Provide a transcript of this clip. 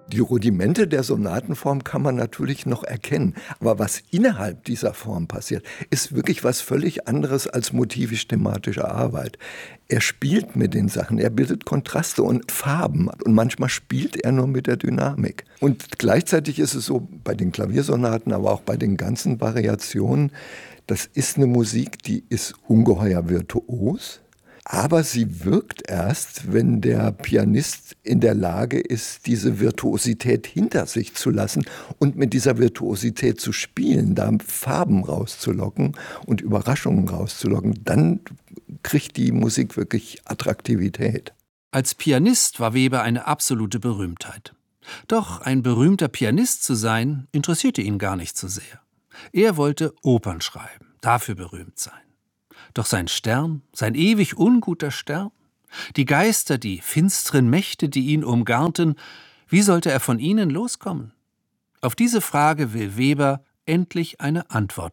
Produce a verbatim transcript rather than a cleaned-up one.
Die Rudimente der Sonatenform kann man natürlich noch erkennen. Aber was innerhalb dieser Form passiert, ist wirklich was völlig anderes als motivisch-thematische Arbeit. Er spielt mit den Sachen, er bildet Kontraste und Farben. Und manchmal spielt er nur mit der Dynamik. Und gleichzeitig ist es so, bei den Klaviersonaten, aber auch bei den ganzen Variationen, das ist eine Musik, die ist ungeheuer virtuos. Aber sie wirkt erst, wenn der Pianist in der Lage ist, diese Virtuosität hinter sich zu lassen und mit dieser Virtuosität zu spielen, da Farben rauszulocken und Überraschungen rauszulocken. Dann kriegt die Musik wirklich Attraktivität. Als Pianist war Weber eine absolute Berühmtheit. Doch ein berühmter Pianist zu sein, interessierte ihn gar nicht so sehr. Er wollte Opern schreiben, dafür berühmt sein. Doch sein Stern, sein ewig unguter Stern, die Geister, die finsteren Mächte, die ihn umgarnten, wie sollte er von ihnen loskommen? Auf diese Frage will Weber endlich eine Antwort